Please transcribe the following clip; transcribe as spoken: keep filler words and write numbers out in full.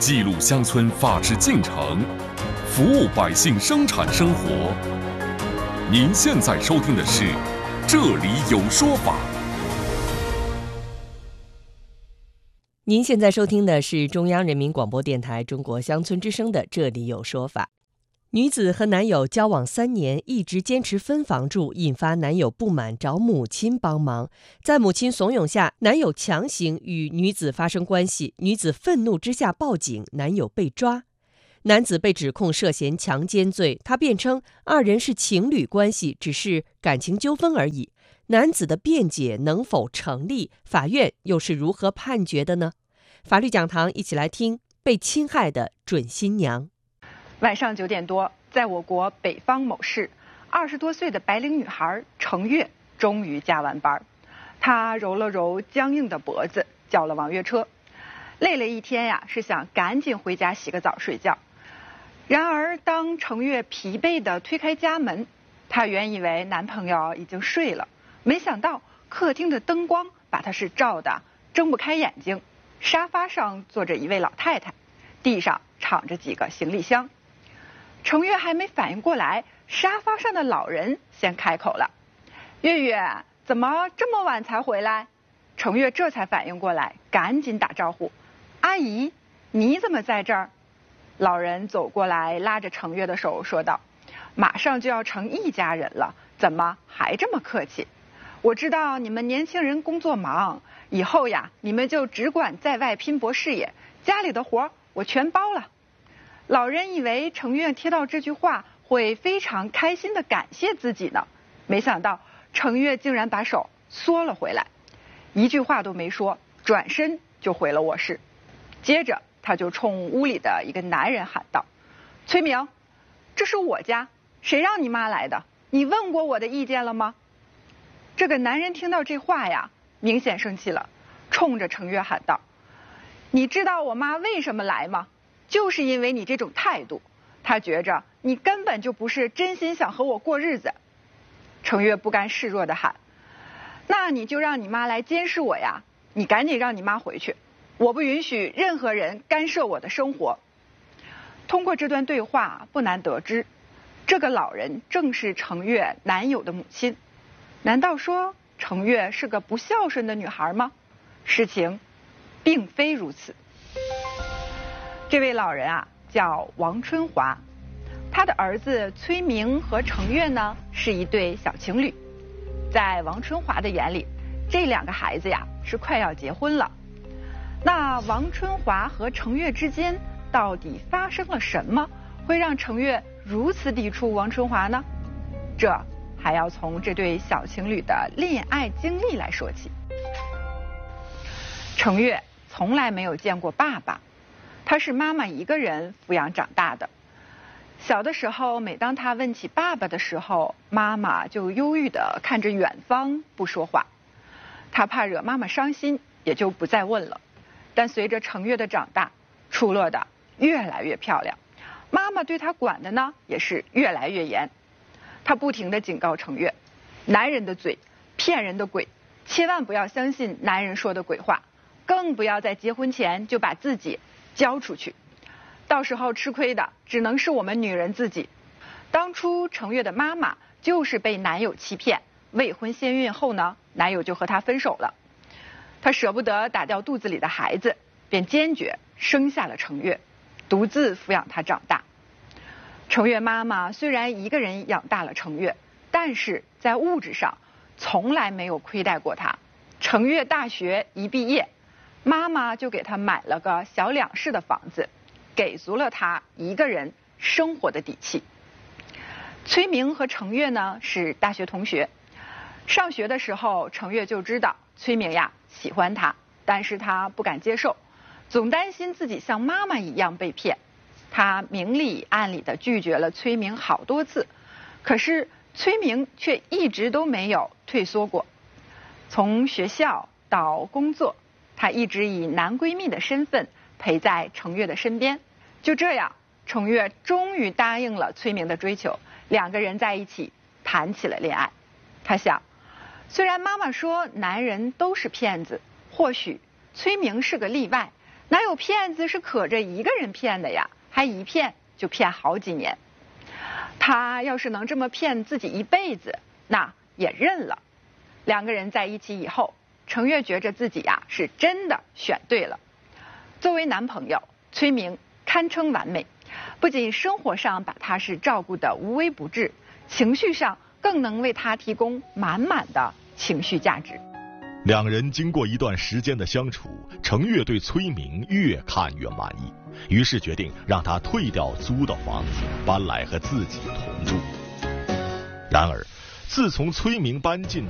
记录乡村法治进程，服务百姓生产生活。您现在收听的是《这里有说法》。 您现在收听的是中央人民广播电台中国乡村之声的《这里有说法》。女子和男友交往三年，一直坚持分房住，引发男友不满，找母亲帮忙。在母亲怂恿下，男友强行与女子发生关系，女子愤怒之下报警，男友被抓。男子被指控涉嫌强奸罪，他辩称二人是情侣关系，只是感情纠纷而已。男子的辩解能否成立？法院又是如何判决的呢？法律讲堂一起来听被侵害的准新娘。 晚上九点多，在我国北方某市，二十多岁的白领女孩程月终于加完班。她揉了揉僵硬的脖子，叫了网约车。累了一天呀，是想赶紧回家洗个澡睡觉。然而，当程月疲惫地推开家门，她原以为男朋友已经睡了，没想到客厅的灯光把她是照得睁不开眼睛。沙发上坐着一位老太太，地上敞着几个行李箱。程月还没反应过来，沙发上的老人先开口了：“月月，怎么这么晚才回来？”程月这才反应过来，赶紧打招呼：“阿姨，你怎么在这儿？”老人走过来，拉着程月的手说道：“马上就要成一家人了，怎么还这么客气？我知道你们年轻人工作忙，以后呀，你们就只管在外拼搏事业，家里的活我全包了。”老人以为程月听到这句话会非常开心地感谢自己呢，没想到程月竟然把手缩了回来，一句话都没说，转身就回了卧室。接着他就冲屋里的一个男人喊道：“崔明，这是我家，谁让你妈来的？你问过我的意见了吗？”这个男人听到这话呀，明显生气了，冲着程月喊道：“你知道我妈为什么来吗？就是因为你这种态度，她觉着你根本就不是真心想和我过日子。”程月不甘示弱地喊：“那你就让你妈来监视我呀！你赶紧让你妈回去，我不允许任何人干涉我的生活。”通过这段对话，不难得知，这个老人正是程月男友的母亲。难道说程月是个不孝顺的女孩吗？事情并非如此。这位老人啊，叫王春华，他的儿子崔明和程月呢是一对小情侣。在王春华的眼里，这两个孩子呀是快要结婚了。那王春华和程月之间到底发生了什么，会让程月如此抵触王春华呢？这还要从这对小情侣的恋爱经历来说起。程月从来没有见过爸爸，他是妈妈一个人抚养长大的。小的时候，每当他问起爸爸的时候，妈妈就忧郁地看着远方不说话。他怕惹妈妈伤心，也就不再问了。但随着程月的长大，出落的越来越漂亮，妈妈对他管的呢也是越来越严。他不停地警告程月：男人的嘴，骗人的鬼，千万不要相信男人说的鬼话，更不要在结婚前就把自己交出去，到时候吃亏的只能是我们女人自己。当初程月的妈妈就是被男友欺骗，未婚先孕后呢，男友就和她分手了。她舍不得打掉肚子里的孩子，便坚决生下了程月，独自抚养她长大。程月妈妈虽然一个人养大了程月，但是在物质上从来没有亏待过她。程月大学一毕业，妈妈就给她买了个小两室的房子，给足了她一个人生活的底气。崔明和程月呢是大学同学，上学的时候程月就知道崔明呀喜欢他，但是他不敢接受，总担心自己像妈妈一样被骗。他明里暗里的拒绝了崔明好多次，可是崔明却一直都没有退缩过。从学校到工作，她一直以男闺蜜的身份陪在程月的身边。就这样，程月终于答应了崔明的追求，两个人在一起谈起了恋爱。她想，虽然妈妈说男人都是骗子，或许崔明是个例外， 哪有骗子是可着一个人骗的呀？还一骗就骗好几年。他要是能这么骗自己一辈子，那也认了。两个人在一起以后，程越觉着自己呀、啊、是真的选对了。作为男朋友，崔明堪称完美，不仅生活上把他是照顾得无微不至，情绪上更能为他提供满满的情绪价值。 两人经过一段时间的相处，程越对崔明越看越满意，于是决定让他退掉租的房子，搬来和自己同住。然而，自从崔明搬进